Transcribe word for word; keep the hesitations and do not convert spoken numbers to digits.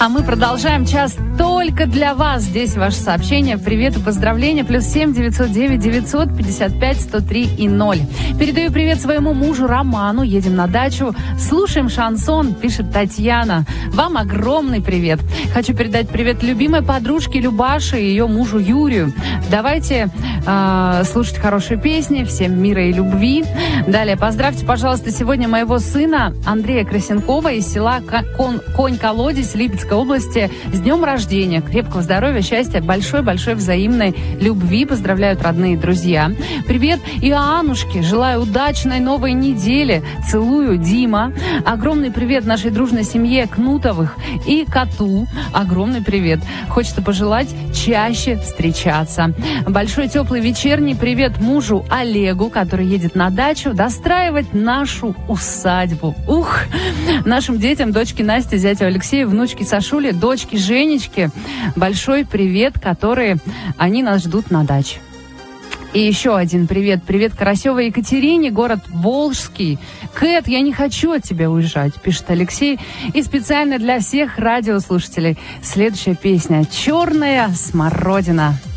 А мы продолжаем час только для вас. Здесь ваше сообщение, привет и поздравления. Плюс семь девятьсот девять девятьсот пятьдесят пять сто три и ноль. Передаю привет своему мужу Роману. Едем на дачу. Слушаем шансон, пишет Татьяна. Вам огромный привет. Хочу передать привет любимой подружке Любаше и ее мужу Юрию. Давайте э, слушать хорошие песни. Всем мира и любви. Далее поздравьте, пожалуйста, сегодня моего сына Андрея Красенкова из села Конь-Колодец Липецкой области с днем рождения. Крепкого здоровья, счастья, большой-большой взаимной любви. Поздравляют родные друзья. Привет Иоаннушке. Желаю удачной новой недели. Целую, Дима. Огромный привет нашей дружной семье Кнутовых и коту. Огромный привет. Хочется пожелать чаще встречаться. Большой теплый вечерний привет мужу Олегу, который едет на дачу достраивать нашу усадьбу. Ух! Нашим детям, дочке Насте, зятю Алексею, внучке Сашуле, дочке Женечке большой привет, которые они нас ждут на даче. И еще один привет. Привет Карасевой Екатерине, город Волжский. Кэт, я не хочу от тебя уезжать, пишет Алексей. И специально для всех радиослушателей следующая песня «Черная смородина».